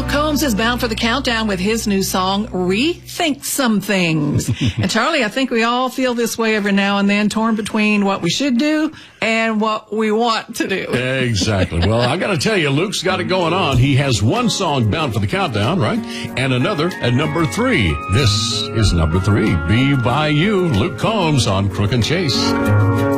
Luke Combs is bound for the countdown with his new song, Rethink Some Things. And Charlie, I think we all feel this way every now and then, torn between what we should do and what we want to do. Exactly. Well, I got to tell you, Luke's got it going on. He has one song bound for the countdown, right? And another at number 3. This is number 3. Be By You, Luke Combs on Crook and Chase.